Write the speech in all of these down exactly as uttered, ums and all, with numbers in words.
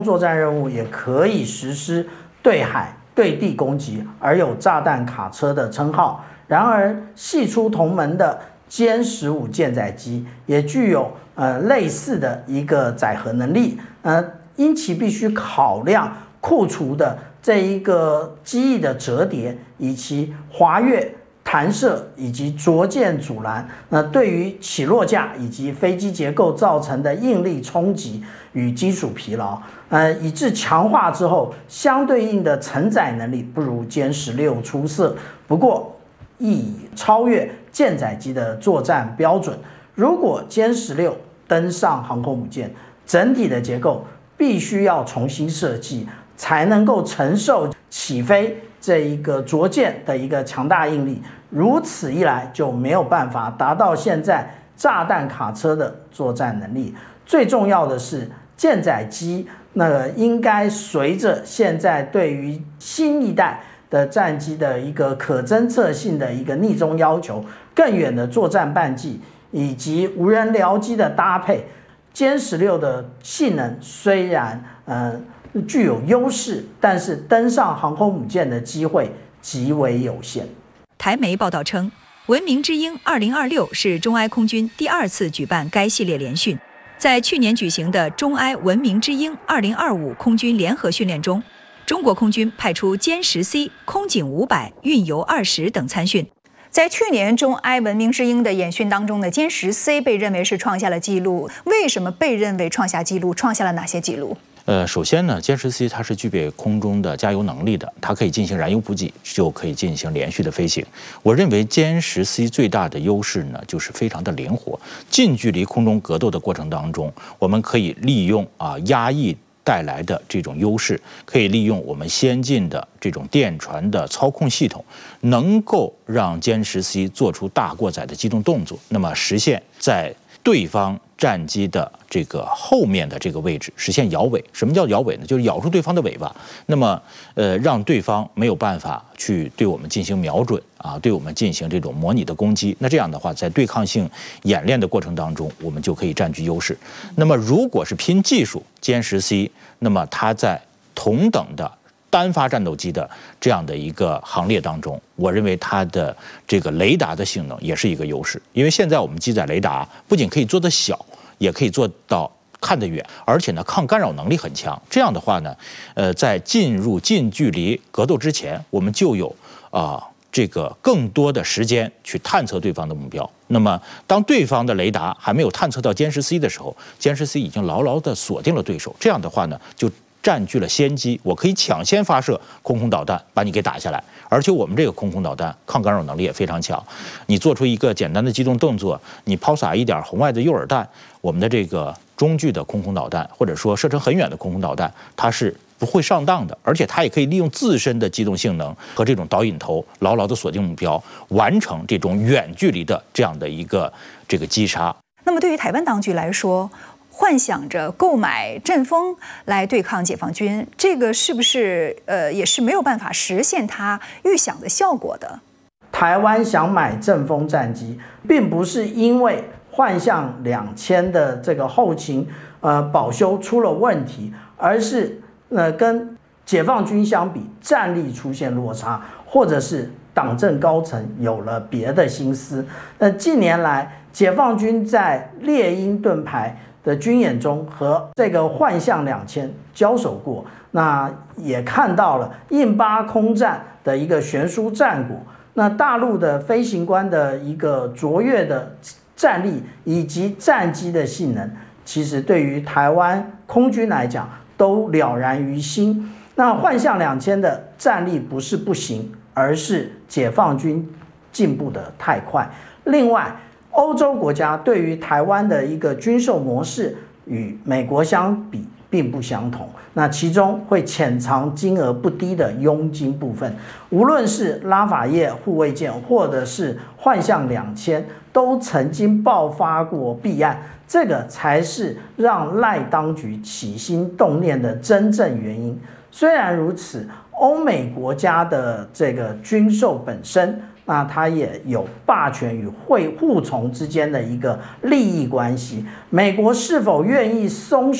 作战任务也可以实施对海、对地攻击，而有炸弹卡车的称号。然而，系出同门的歼十五舰载机也具有呃类似的一个载荷能力，呃，因其必须考量库存的这一个机翼的折叠，以及滑跃、弹射以及着舰阻拦，那对于起落架以及飞机结构造成的应力冲击与金属疲劳，呃，以致强化之后，相对应的承载能力不如歼十六出色。不过，亦已超越舰载机的作战标准。如果歼十六登上航空母舰，整体的结构必须要重新设计，才能够承受起飞这一个着舰的一个强大应力。如此一来，就没有办法达到现在炸弹卡车的作战能力。最重要的是，舰载机那个应该随着现在对于新一代的战机的一个可侦测性的一个逆中要求，更远的作战半径以及无人僚机的搭配，歼十六的性能虽然呃具有优势，但是登上航空母舰的机会极为有限。 台媒报道称，文明之鹰二零二六是中埃空军第二次举办该系列联训。在去年举行的中埃文明之鹰二零二五空军联合训练中，中国空军派出歼十 C、空警五百、运油二十等参训。 在去年中埃文明之鹰的演训当中呢，歼十 C 被认为是创下了纪录。为什么被认为创下纪录？创下了哪些纪录？ 呃，首先呢，歼十 C 它是具备空中的加油能力的，它可以进行燃油补给，就可以进行连续的飞行。我认为歼十 C 最大的优势呢，就是非常的灵活。近距离空中格斗的过程当中，我们可以利用啊压抑带来的这种优势，可以利用我们先进的这种电传的操控系统，能够让歼十 C 做出大过载的机动动作，那么实现在对方战机的这个后面的这个位置实现摇尾。什么叫摇尾呢？就是咬住对方的尾巴，那么呃让对方没有办法去对我们进行瞄准啊，对我们进行这种模拟的攻击。那这样的话，在对抗性演练的过程当中，我们就可以占据优势。那么如果是拼技术，歼十 C， 那么它在同等的单发战斗机的这样的一个行列当中，我认为它的这个雷达的性能也是一个优势。因为现在我们机载雷达不仅可以做得小，也可以做到看得远，而且呢抗干扰能力很强。这样的话呢，呃，在进入近距离格斗之前，我们就有啊、呃、这个更多的时间去探测对方的目标。那么当对方的雷达还没有探测到歼十 C 的时候，歼十 C 已经牢牢地锁定了对手。这样的话呢，就占据了先机，我可以抢先发射空空导弹把你给打下来。而且我们这个空空导弹抗干扰能力也非常强，你做出一个简单的机动动作，你抛洒一点红外的诱饵弹，我们的这个中距的空空导弹，或者说射程很远的空空导弹，它是不会上当的，而且它也可以利用自身的机动性能和这种导引头牢牢地锁定目标，完成这种远距离的这样的一个这个击杀。 那么对于台湾当局来说，幻想着购买阵风来对抗解放军，这个是不是呃也是没有办法实现他预想的效果的？ 台湾想买阵风战机，并不是因为幻象两千的这个后勤呃保修出了问题，而是呃跟解放军相比，战力出现落差，或者是党政高层有了别的心思。那近年来，解放军在猎鹰盾牌的军演中和这个幻象两千交手过，那也看到了印巴空战的一个悬殊战果。那大陆的飞行官的一个卓越的战力以及战机的性能，其实对于台湾空军来讲都了然于心。那幻象两千的战力不是不行，而是解放军进步的太快。另外，欧洲国家对于台湾的一个军售模式与美国相比并不相同，那其中会潜藏金额不低的佣金部分。无论是拉法叶护卫舰或者是幻象两千，都曾经爆发过弊案，这个才是让赖当局起心动念的真正原因。虽然如此，欧美国家的这个军售本身，那它也有霸权与会护从之间的一个利益关系。美国是否愿意松手，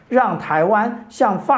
让台湾向法